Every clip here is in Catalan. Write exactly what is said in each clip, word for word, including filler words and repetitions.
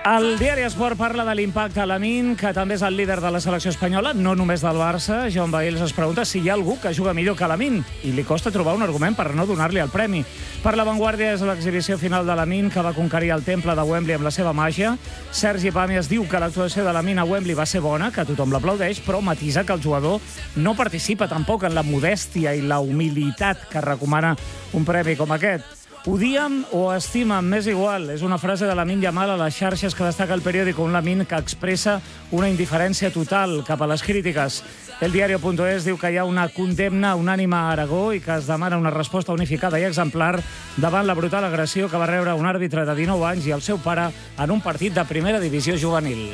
El diari Esport parla de l'impacte a Lamine, que també és el líder de la selecció espanyola, no només del Barça. Joan Bails es pregunta si hi ha algú que juga millor que Lamine i li costa trobar un argument per no donar-li el premi. Per La Vanguardia és l'exhibició final de Lamine, que va conquerir el temple de Wembley amb la seva màgia. Sergi Pàmies diu que l'actuació de Lamine a Wembley va ser bona, que tothom l'aplaudeix, però matisa que el jugador no participa tampoc en la modèstia i la humilitat que recomana un premi com aquest. Odiem o estimen, m'és igual. És una frase de Lamine Yamal a les xarxes que destaca el periòdico, un Lamine que expressa una indiferència total cap a les crítiques. El diario.es diu que hi ha una condemna unànime a Aragó i que es demana una resposta unificada i exemplar davant la brutal agressió que va rebre un àrbitre de dinou anys i el seu pare en un partit de primera divisió juvenil.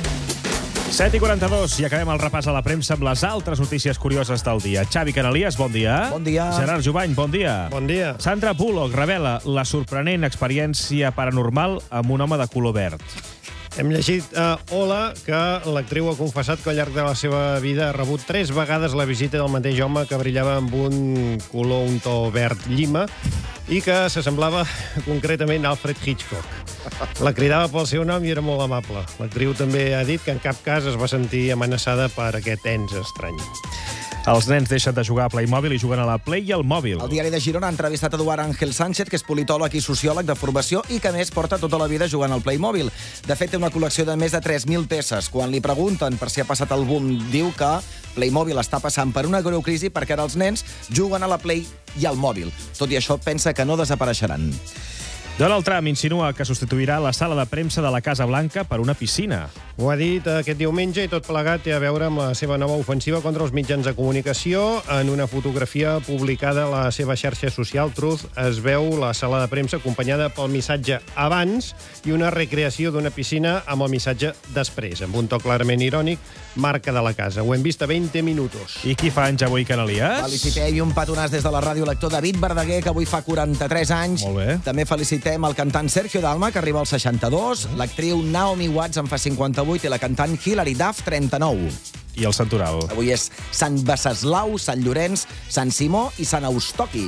set i quaranta-dos i acabem el repàs a la premsa amb les altres notícies curioses del dia. Xavi Canalies, bon dia. Bon dia. Gerard Jubany, bon dia. Bon dia. Sandra Bullock revela la sorprenent experiència paranormal amb un home de color verd. Hem llegit a uh, Ola que l'actriu ha confessat que al llarg de la seva vida ha rebut tres vegades la visita del mateix home que brillava amb un color, un to verd llima, i que s'assemblava concretament a Alfred Hitchcock. La cridava pel seu nom i era molt amable. L'actriu també ha dit que en cap cas es va sentir amenaçada per aquest ens estrany. Els nens deixen de jugar a Playmobil i juguen a la Play i al mòbil. El diari de Girona ha entrevistat Eduard Ángel Sánchez, que és politòleg i sociòleg de formació i que, a més, porta tota la vida jugant al Playmobil. De fet, té una col·lecció de més de tres mil peces. Quan li pregunten per si ha passat el boom, diu que Playmobil està passant per una greu crisi perquè ara els nens juguen a la Play i al mòbil. Tot i això, pensa que no desapareixeran. Donald Trump insinua que substituirà la sala de premsa de la Casa Blanca per una piscina. Ho ha dit aquest diumenge i tot plegat té a veure amb la seva nova ofensiva contra els mitjans de comunicació. En una fotografia publicada a la seva xarxa social Truth es veu la sala de premsa acompanyada pel missatge abans i una recreació d'una piscina amb el missatge després, amb un to clarament irònic, marca de la casa. Ho hem vist a vint minuts. I qui fa anys avui, Canalies? Felicitem i un petonàs des de la ràdio lector David Verdaguer, que avui fa quaranta-tres anys. Molt bé. També felicitem el cantant Sergio Dalma, que arriba als seixanta-dos, l'actriu Naomi Watts en fa cinquanta-vuit i la cantant Hilary Duff, trenta-nou. I el santoral? Avui és Sant Venceslau, Sant Llorenç, Sant Simó i Sant Eustoqui.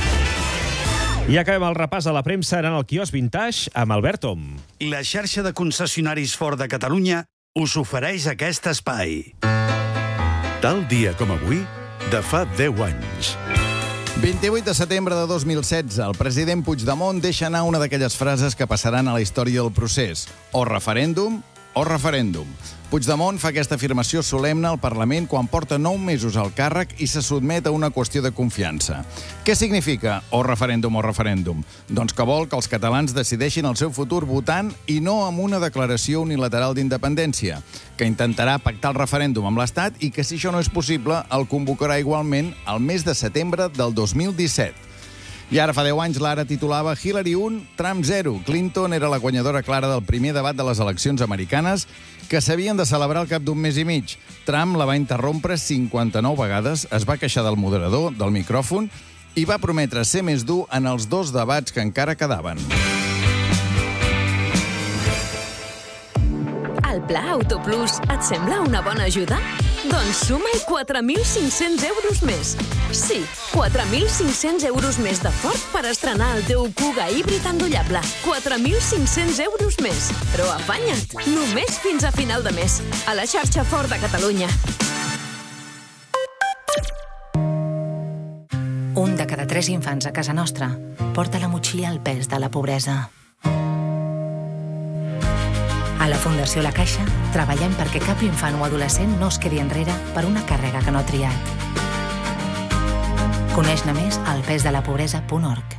I acabem el repàs a la premsa anant al quiosc Vintage amb Albert Om. La xarxa de concessionaris Ford de Catalunya us ofereix aquest espai. Tal dia com avui, de fa deu anys. vint-i-vuit de setembre de dos mil setze, el president Puigdemont deixa anar una d'aquelles frases que passaran a la història del procés. O referèndum o referèndum. Puigdemont fa aquesta afirmació solemne al Parlament quan porta nou mesos al càrrec i se sotmet a una qüestió de confiança. Què significa o referèndum o referèndum? Doncs que vol que els catalans decideixin el seu futur votant i no amb una declaració unilateral d'independència, que intentarà pactar el referèndum amb l'Estat i que, si això no és possible, el convocarà igualment al mes de setembre del dos mil disset. I ara fa deu anys l'Ara titulava Hillary un, Trump zero. Clinton era la guanyadora clara del primer debat de les eleccions americanes que s'havien de celebrar al cap d'un mes i mig. Trump la va interrompre cinquanta-nou vegades, es va queixar del moderador, del micròfon, i va prometre ser més dur en els dos debats que encara quedaven. El Pla Autoplus et sembla una bona ajuda? Doncs suma-hi quatre mil cinc-cents euros més. Sí, quatre mil cinc-cents euros més de Ford per estrenar el teu Kuga híbrid endollable. quatre mil cinc-cents euros més. Però afanya't, només fins a final de mes. A la xarxa Ford de Catalunya. Un de cada tres infants a casa nostra porta la motxilla al pes de la pobresa. A la Fundació La Caixa treballem perquè cap infant o adolescent no es quedi enrere per una càrrega que no ha triat. Coneix-ne més al pesdelapobresa punt org.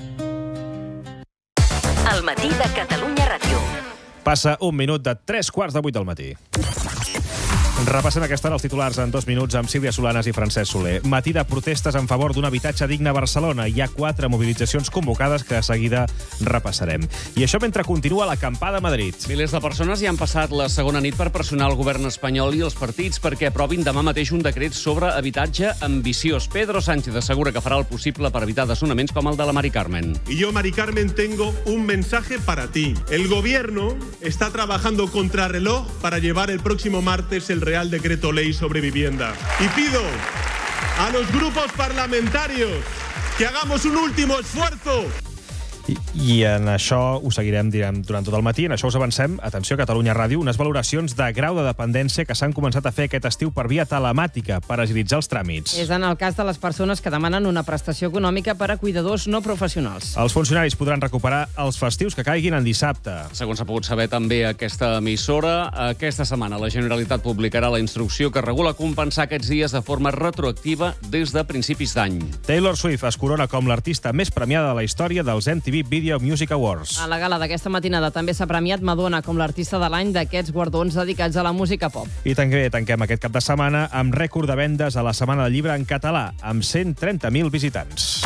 El matí de Catalunya Ràdio. Passa un minut de tres quarts de vuit del matí. Repassem aquesta hora els titulars en dos minuts amb Sílvia Solanas i Francesc Soler. Matí de protestes en favor d'un habitatge digne a Barcelona. Hi ha quatre mobilitzacions convocades que de seguida repassarem. I això mentre continua l'acampada a Madrid. Milers de persones hi han passat la segona nit per pressionar el govern espanyol i els partits perquè aprovin demà mateix un decret sobre habitatge ambiciós. Pedro Sánchez assegura que farà el possible per evitar desnonaments com el de la Mari Carmen. Y yo, Mari Carmen, tengo un mensaje para ti. El gobierno está trabajando contrarreloj para llevar el próximo martes el Real Decreto Ley sobre Vivienda. Y pido a los grupos parlamentarios que hagamos un último esfuerzo I, I en això ho seguirem direm, durant tot el matí. En això us avancem, atenció, a Catalunya Ràdio, unes valoracions de grau de dependència que s'han començat a fer aquest estiu per via telemàtica, per agilitzar els tràmits. És en el cas de les persones que demanen una prestació econòmica per a cuidadors no professionals. Els funcionaris podran recuperar els festius que caiguin en dissabte. Segons s'ha pogut saber també aquesta emissora, aquesta setmana la Generalitat publicarà la instrucció que regula compensar aquests dies de forma retroactiva des de principis d'any. Taylor Swift es corona com l'artista més premiada de la història dels M T V Video Music Awards. A la gala d'aquesta matinada també s'ha premiat Madonna com l'artista de l'any d'aquests guardons dedicats a la música pop. I també tanquem aquest cap de setmana amb rècord de vendes a la Setmana del Llibre en català, amb cent trenta mil visitants.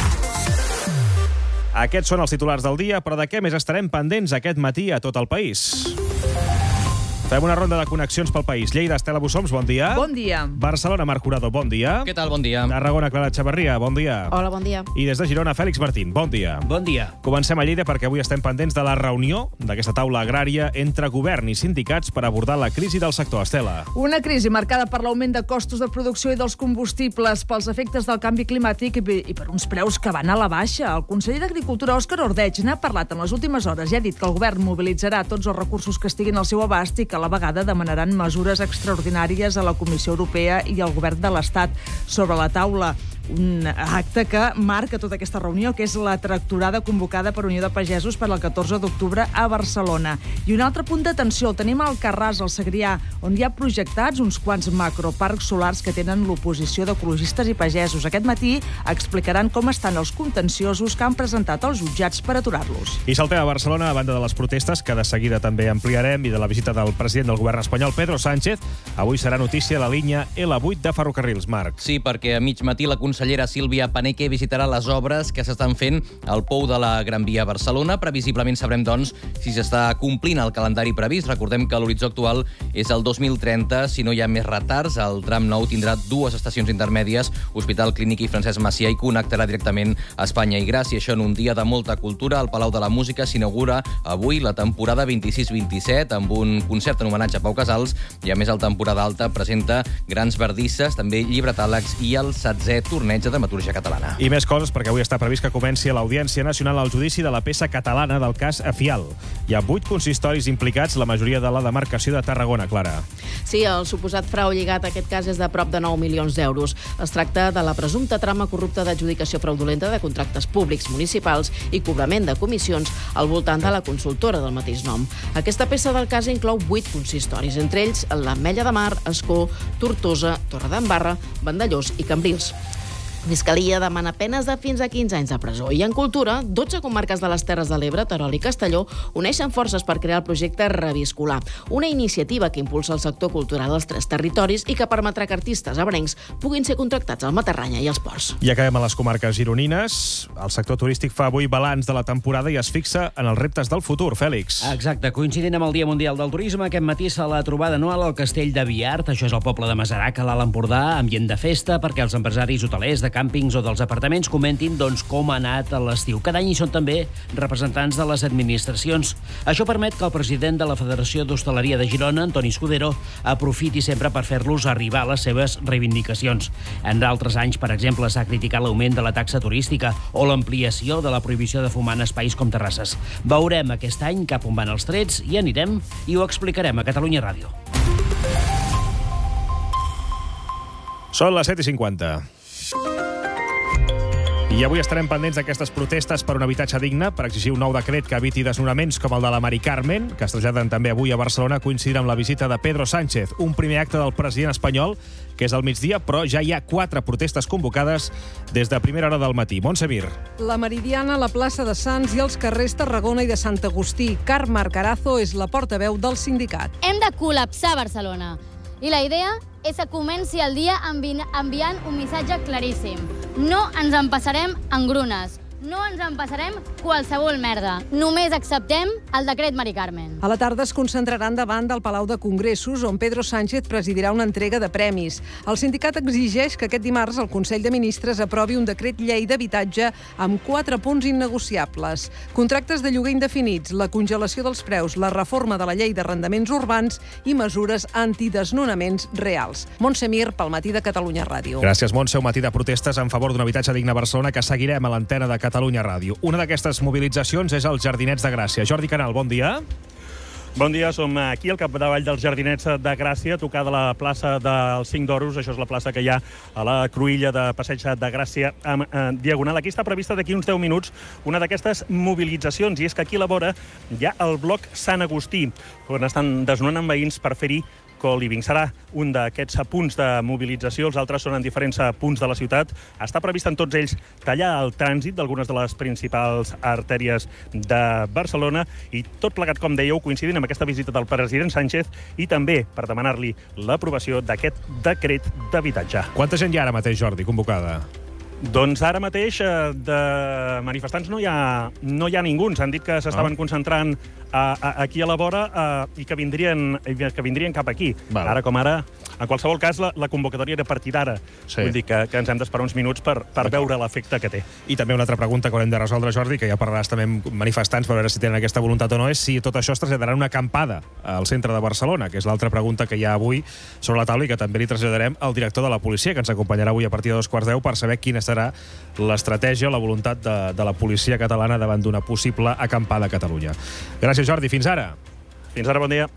Aquests són els titulars del dia, però de què més estarem pendents aquest matí a tot el país? Fem una ronda de connexions pel país. Lleida, Estela Bussoms, bon dia. Bon dia. Barcelona, Marc Jurado, bon dia. Què tal, bon dia. Tarragona, Clara Chavarria, bon dia. Hola, bon dia. I des de Girona, Fèlix Martín, bon dia. Bon dia. Comencem a Lleida perquè avui estem pendents de la reunió d'aquesta taula agrària entre govern i sindicats per abordar la crisi del sector. Estela. Una crisi marcada per l'augment de costos de producció i dels combustibles, pels efectes del canvi climàtic i per uns preus que van a la baixa. El conseller d'Agricultura, Òscar Ordeig, n'ha parlat en les últimes hores i ha dit que el govern mobilitzarà tots els recursos que estiguin al seu abast i que a la vegada demanarà mesures extraordinàries a la Comissió Europea i al govern de l'Estat sobre la taula. Un acte que marca tota aquesta reunió, que és la tractorada convocada per Unió de Pagesos per al catorze d'octubre a Barcelona. I un altre punt d'atenció el tenim al Carràs, al Segrià, on hi ha projectats uns quants macroparcs solars que tenen l'oposició d'ecologistes i pagesos. Aquest matí explicaran com estan els contenciosos que han presentat els jutjats per aturar-los. I saltem a Barcelona, a banda de les protestes, que de seguida també ampliarem, i de la visita del president del govern espanyol, Pedro Sánchez. Avui serà notícia la línia L vuit de ferrocarrils, Marc. Sí, perquè a mig matí la consellera Sílvia Paneque visitarà les obres que s'estan fent al pou de la Gran Via a Barcelona. Previsiblement sabrem, doncs, si s'està complint el calendari previst. Recordem que l'horitzó actual és el dos mil trenta. Si no hi ha més retards, el tram nou tindrà dues estacions intermèdies, Hospital Clínic i Francesc Macià, i connectarà directament a Espanya. I gràcies a això, en un dia de molta cultura, al Palau de la Música s'inaugura avui la temporada vint-i-sis vint-i-set amb un concert en homenatge a Pau Casals, i a més el temporada alta presenta grans verdisses, també llibretàlegs i el setzè torneig de dramaturgia catalana. I més coses, perquè avui està previst que comenci a l'Audiència Nacional al judici de la peça catalana del cas Afial. Hi ha vuit consistoris implicats, la majoria de la demarcació de Tarragona, Clara. Sí, el suposat frau lligat a aquest cas és de prop de nou milions d'euros. Es tracta de la presumpta trama corrupta d'adjudicació fraudulenta de contractes públics municipals i cobrament de comissions al voltant de la consultora del mateix nom. Aquesta peça del cas inclou vuit consistoris, entre ells l'Ametlla de Mar, Ascó, Tortosa, Torredembarra, Vandellòs i Cambrils. Fiscalia demana penes de fins a quinze anys de presó. I en cultura, dotze comarques de les Terres de l'Ebre, Terol i Castelló, uneixen forces per crear el projecte Reviscolar, una iniciativa que impulsa el sector cultural als tres territoris i que permetrà que artistes ebrencs puguin ser contractats al Matarranya i als ports. I acabem a les comarques gironines. El sector turístic fa avui balanç de la temporada i es fixa en els reptes del futur. Fèlix. Exacte. Coincidint amb el Dia Mundial del Turisme, aquest matí se l'ha trobada anual al Castell de Biart. Això és el poble de Masarac, a l'Alt Empordà, ambient de festa, perquè els empresaris hotelers de càmpings o dels apartaments comentin doncs, com ha anat l'estiu. Cada any hi són també representants de les administracions. Això permet que el president de la Federació d'Hostaleria de Girona, Antoni Escudero, aprofiti sempre per fer-los arribar a les seves reivindicacions. En d'altres anys, per exemple, s'ha criticat l'augment de la taxa turística o l'ampliació de la prohibició de fumar en espais com terrasses. Veurem aquest any cap on van els trets i anirem i ho explicarem a Catalunya Ràdio. Són les set i cinquanta. I avui estarem pendents d'aquestes protestes per un habitatge digne, per exigir un nou decret que eviti desnonaments com el de la Mari Carmen, que es traslladen també avui a Barcelona, coincidint amb la visita de Pedro Sánchez, un primer acte del president espanyol, que és al migdia, però ja hi ha quatre protestes convocades des de primera hora del matí. Montse Mir. La Meridiana, la plaça de Sants i els carrers Tarragona i de Sant Agustí. Carme Carazo és la portaveu del sindicat. Hem de col·lapsar Barcelona. I la idea és que comenci el dia envi- enviant un missatge claríssim. No ens en passarem engrunes. No ens en passarem qualsevol merda. Només acceptem el decret Mari Carmen. A la tarda es concentraran davant del Palau de Congressos, on Pedro Sánchez presidirà una entrega de premis. El sindicat exigeix que aquest dimarts el Consell de Ministres aprovi un decret llei d'habitatge amb quatre punts innegociables. Contractes de lloguer indefinits, la congelació dels preus, la reforma de la llei d'arrendaments urbans i mesures antidesnonaments reals. Montse Mir, pel Matí de Catalunya Ràdio. Gràcies, Montse. Un matí de protestes en favor d'un habitatge digne a Barcelona que seguirem a l'antena de Catalunya Catalunya Ràdio. Una d'aquestes mobilitzacions és els Jardinets de Gràcia. Jordi Canal, bon dia. Bon dia, som aquí al capdavall dels Jardinets de Gràcia, a tocar de la plaça dels Cinc d'Oros. Això és la plaça que hi ha a la cruïlla de Passeig de Gràcia amb eh, Diagonal. Aquí està prevista d'aquí uns deu minuts una d'aquestes mobilitzacions, i és que aquí a la vora hi ha el bloc Sant Agustí, on estan desnonant veïns per fer-hi co-living. Serà un d'aquests punts de mobilització, els altres són en diferents punts de la ciutat. Està previst en tots ells tallar el trànsit d'algunes de les principals artèries de Barcelona, i tot plegat, com dèieu, coincidint amb aquesta visita del president Sánchez i també per demanar-li l'aprovació d'aquest decret d'habitatge. Quanta gent hi ha ara mateix, Jordi, convocada? Doncs ara mateix de manifestants no hi ha, no hi ha ningú. Ens han dit que s'estaven Ah. concentrant a, a, aquí a la vora a, i que vindrien, que vindrien cap aquí. Val. Ara com ara, en qualsevol cas, la, la convocatòria era a partir d'ara. Sí. Vull dir que, que ens hem d'esperar uns minuts per, per veure l'efecte que té. I també una altra pregunta que haurem de resoldre, Jordi, que ja parlaràs també amb manifestants per veure si tenen aquesta voluntat o no, és si tot això es traslladarà una acampada al centre de Barcelona, que és l'altra pregunta que hi ha avui sobre la taula i que també li traslladarem al director de la policia, que ens acompanyarà avui a partir de dos quarts deu per saber quina serà l'estratègia, la voluntat de, de la policia catalana davant d'una possible acampada a Catalunya. Gràcies, Jordi. Fins ara. Fins ara, bon dia.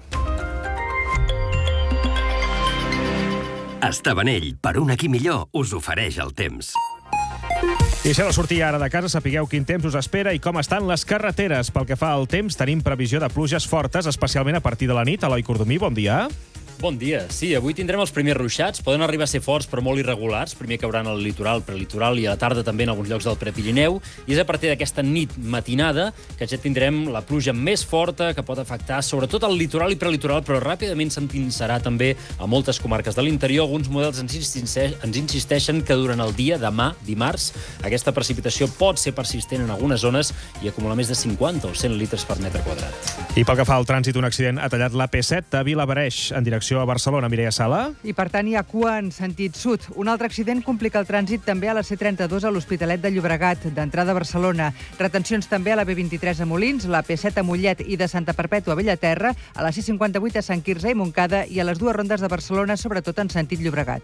Estabanell, per un aquí millor, us ofereix el temps. I si heu de sortir ara de casa, sapigueu quin temps us espera i com estan les carreteres. Pel que fa al temps, tenim previsió de pluges fortes, especialment a partir de la nit. Eloi Cordomí, bon dia. Bon dia. Sí, avui tindrem els primers ruixats. Poden arribar a ser forts, però molt irregulars. Primer cauran al litoral, prelitoral i a la tarda també en alguns llocs del Prepirineu. I és a partir d'aquesta nit matinada que ja tindrem la pluja més forta, que pot afectar sobretot el litoral i prelitoral, però ràpidament s'endinsarà també a moltes comarques de l'interior. Alguns models ens insisteixen que durant el dia, demà, dimarts, aquesta precipitació pot ser persistent en algunes zones i acumular més de cinquanta o cent litres per metre quadrat. I pel que fa al trànsit, un accident ha tallat la P set de Vilabereix en direcció a Barcelona. Mireia Sala. I per tant hi ha cua en sentit sud. Un altre accident complica el trànsit també a la C trenta-dos a l'Hospitalet de Llobregat, d'entrada a Barcelona. Retencions també a la B vint-i-tres a Molins, la P set a Mollet i de Santa Perpètua a Bellaterra, a la C cinquanta-vuit a Sant Quirze i Montcada i a les dues rondes de Barcelona, sobretot en sentit Llobregat.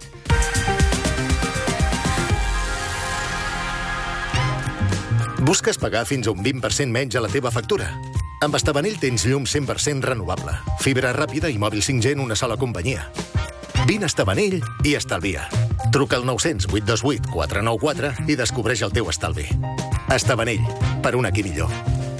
Busques pagar fins a un vint per cent menys a la teva factura? Amb Estabanell tens llum cent per cent renovable, fibra ràpida i mòbil cinc G en una sola companyia. Vine a Estabanell i estalvia. Truca al nou zero zero, vuit dos vuit, quatre nou quatre i descobreix el teu estalvi. Estabanell, per un aquí millor.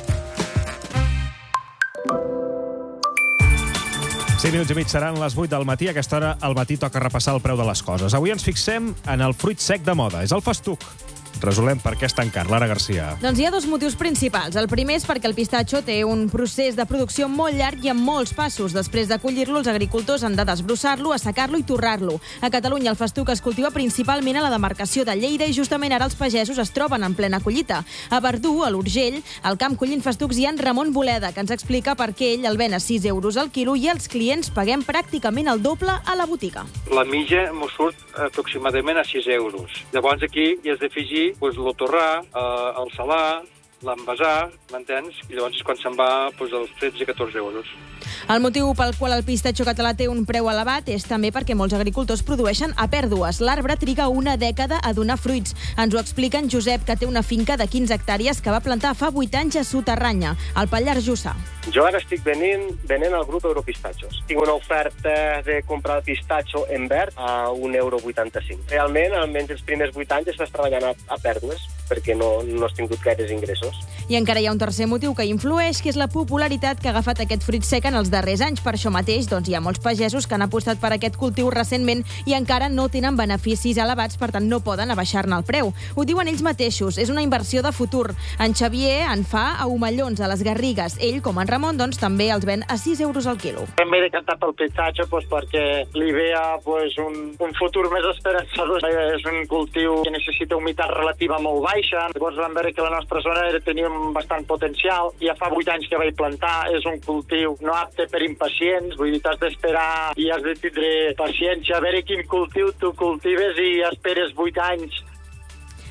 cinc minuts i mig seran les vuit del matí. A aquesta hora, al matí, toca repassar el preu de les coses. Avui ens fixem en el fruit sec de moda. És el festuc. Resolem per què és tan car. Lara Garcia. Doncs hi ha dos motius principals. El primer és perquè el pistatxo té un procés de producció molt llarg i amb molts passos. Després de collir-lo, els agricultors han de desbrossar-lo, assecar-lo i torrar-lo. A Catalunya el festuc es cultiva principalment a la demarcació de Lleida i justament ara els pagesos es troben en plena collita. A Verdú, a l'Urgell, al camp collint festucs hi ha en Ramon Boleda, que ens explica per què ell el ven a sis euros al quilo i els clients paguem pràcticament el doble a la botiga. La mitja m'ho surt aproximadament a sis euros. Llavors aquí hi has d'afegir pues, el torrar, eh, el salar, l'envasar, m'entens? I llavors és quan se'n va pues, als tretze a catorze euros. El motiu pel qual el pistatxo català té un preu elevat és també perquè molts agricultors produeixen a pèrdues. L'arbre triga una dècada a donar fruits. Ens ho explica en Josep, que té una finca de quinze hectàrees que va plantar fa vuit anys a Soterranya, al Pallars Jussà. Jo ara estic venent, venent al grup Europistatxos. Tinc una oferta de comprar el pistatxo en verd a un euro vuitanta-cinc. Realment, almenys els primers vuit anys estàs treballant a, a pèrdues, perquè no, no has tingut gaires ingressos. I encara hi ha un tercer motiu que influeix, que és la popularitat que ha agafat aquest fruit sec en els darrers anys. Per això mateix, doncs, hi ha molts pagesos que han apostat per aquest cultiu recentment i encara no tenen beneficis elevats, per tant no poden abaixar-ne el preu. Ho diuen ells mateixos, és una inversió de futur. En Xavier en fa a Omellons, a les Garrigues. Ell, com en Ramon, doncs, també els ven a sis euros al quilo. M'he decantat pel pistatxo pues, perquè li veia pues, un, un futur més esperançador. És un cultiu que necessita humitat relativa molt baixa. Llavors vam veure que la nostra zona tenia bastant potencial. Ja fa vuit anys que vaig plantar. És un cultiu no apte per impacients. Vull dir, t'has d'esperar i has de tindre paciència a veure quin cultiu tu cultives i esperes vuit anys.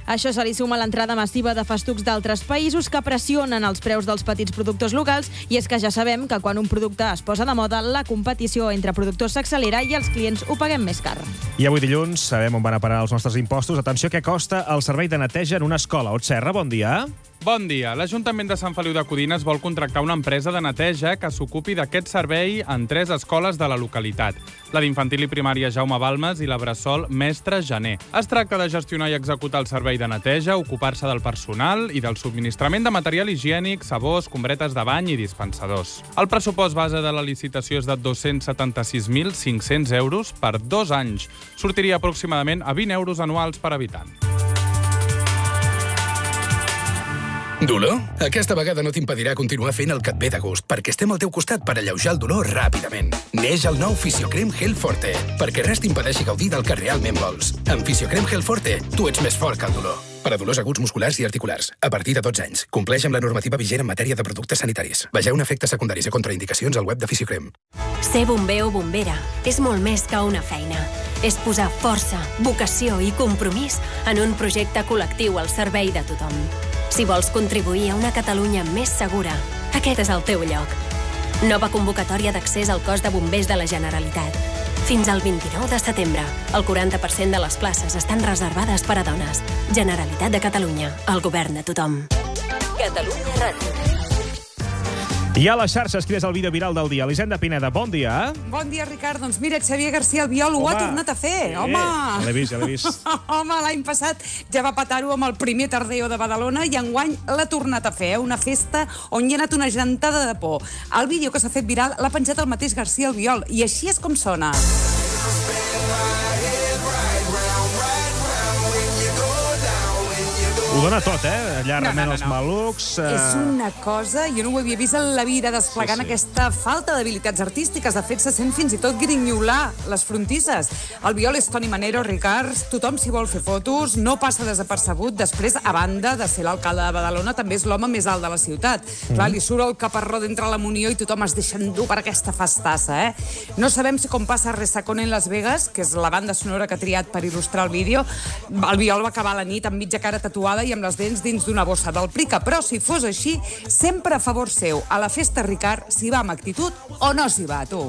Això se li suma l'entrada massiva de festucs d'altres països que pressionen els preus dels petits productors locals, i és que ja sabem que quan un producte es posa de moda, la competició entre productors s'accelera i els clients ho paguem més car. I avui dilluns sabem on van a parar els nostres impostos. Atenció, què costa el servei de neteja en una escola. Ot Serra, bon dia. Bon dia. L'Ajuntament de Sant Feliu de Codines vol contractar una empresa de neteja que s'ocupi d'aquest servei en tres escoles de la localitat. La d'infantil i primària Jaume Balmes i la Bressol Mestre Janer. Es tracta de gestionar i executar el servei de neteja, ocupar-se del personal i del subministrament de material higiènic, sabors, combretes de bany i dispensadors. El pressupost base de la licitació és de dos-cents setanta-sis mil cinc-cents euros per dos anys. Sortiria aproximadament a vint euros anuals per habitant. Dolor? Aquesta vegada no t'impedirà continuar fent el que et ve de gust, perquè estem al teu costat per alleujar el dolor ràpidament. Neix el nou Fisiocrem Gel Forte, perquè res t'impedeixi gaudir del que realment vols. Amb Fisiocrem Gel Forte, tu ets més fort que el dolor. Per a dolors aguts musculars i articulars, a partir de dotze anys. Compleix amb la normativa vigent en matèria de productes sanitaris. Vegeu efectes secundaris i contraindicacions al web de Fisiocrem. Ser bomber o bombera és molt més que una feina. És posar força, vocació i compromís en un projecte col·lectiu al servei de tothom. Si vols contribuir a una Catalunya més segura, aquest és el teu lloc. Nova convocatòria d'accés al cos de bombers de la Generalitat. Fins al vint-i-nou de setembre, el quaranta per cent de les places estan reservades per a dones. Generalitat de Catalunya, el govern de tothom. Catalunya Ràdio. I a les xarxes, quin és el vídeo viral del dia? Elisenda Pineda, bon dia. Bon dia, Ricard. Doncs mira, Xavier García Albiol ho ha tornat a fer. Eh, Home! Ja l'he vist, ja l'he vist. Home, l'any passat ja va petar-ho amb el primer Tardeo de Badalona i enguany l'ha tornat a fer, una festa on hi ha anat una gentada de por. El vídeo que s'ha fet viral l'ha penjat el mateix García Albiol i així és com sona. Ho dona tot, eh? Allà No, no, remena no, els no. malucs... eh, És una cosa, jo no ho havia vist en la vida desplegant Sí, sí. aquesta falta d'habilitats artístiques. De fet, se sent fins i tot grinyolar les frontisses. El Biol és Toni Manero, Ricard, tothom s'hi vol fer fotos, no passa desapercebut. Després, a banda de ser l'alcalde de Badalona, també és l'home més alt de la ciutat. Mm. Clar, li surt el caparró d'entre la munió i tothom es deixa endur per aquesta festassa, eh? No sabem si com passa a Resacón en Las Vegas, que és la banda sonora que ha triat per il·lustrar el vídeo, el Biol va acabar la nit amb mitja cara tatuada i amb les dents dins d'una bossa del Prica, però si fos així, sempre a favor seu. A la festa, Ricard, s'hi va amb actitud o no s'hi va, tu?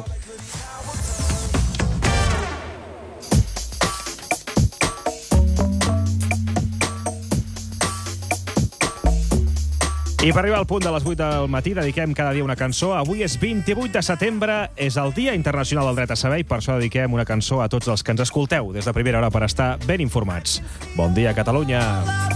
I per arribar al punt de les vuit del matí dediquem cada dia una cançó. Avui és vint-i-vuit de setembre, és el Dia Internacional del Dret a Saber i per això dediquem una cançó a tots els que ens escolteu des de primera hora per estar ben informats. Bon dia, Catalunya!